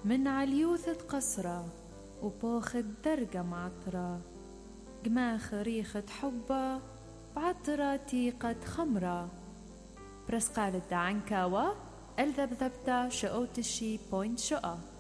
من عليوثة قصرة وبوخد درجة معطرة، جماخ ريخة حبة بعطرة تيقة خمرة. برسقال الدعنكاوة الذبذبتا شقوتشي بوينت شقة.